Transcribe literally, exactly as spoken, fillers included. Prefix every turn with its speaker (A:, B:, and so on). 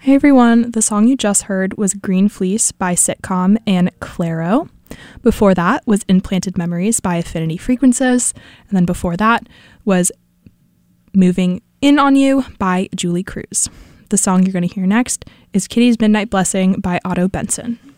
A: Hey everyone, the song you just heard was Green Fleece by Sitcom and Clairo. Before that was Implanted Memories by Affinity Frequencies, and then before that was Moving In On You by Julie Cruz. The song you're going to hear next is Kitty's Midnight Blessing by Otto Benson.